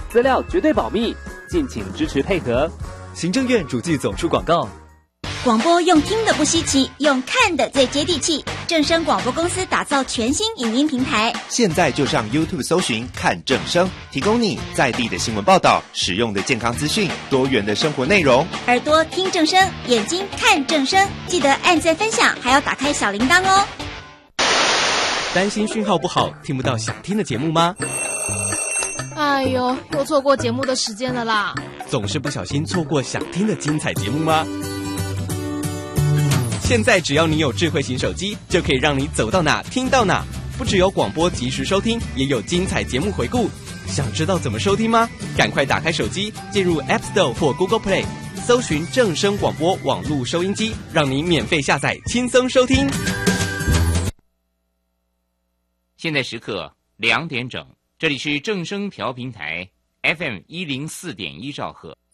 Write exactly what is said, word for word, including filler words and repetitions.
资料绝对保密，敬请支持配合。 行政院主计总处广告。 广播用听的不稀奇，用看的最接地气。正声广播公司打造全新影音平台， 现在就上 YouTube 搜寻看正声，提供你在地的新闻报道、实用的健康资讯、多元的生活内容。 耳朵听正声，眼睛看正声，记得按赞分享，还要打开小铃铛哦。 担心讯号不好，听不到想听的节目吗？ 哎呦，又错过节目的时间了啦！ 总是不小心错过想听的精彩节目吗？现在只要你有智慧型手机，就可以让你走到哪听到哪。不只有广播及时收听，也有精彩节目回顾。想知道怎么收听吗？赶快打开手机，进入 App Store 或 Google Play， 搜寻正声广播网络收音机，让你免费下载，轻松收听。 现在时刻两点整，这里是正声调频台 F M 一零四点一兆赫。